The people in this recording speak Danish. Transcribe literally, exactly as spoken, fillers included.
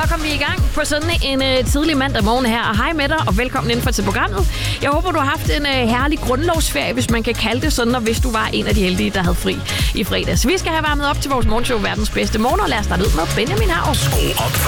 kom vi i gang på sådan en uh, tidlig mandag morgen her. Og hej med dig, og velkommen indenfor til programmet. Jeg håber, du har haft en uh, herlig grundlovsferie, hvis man kan kalde det sådan, og hvis du var en af de heldige, der havde fri i fredags. Vi skal have varmet op til vores morgenshow, verdens bedste morgen, og lad os starte ud med Benjamin Hav.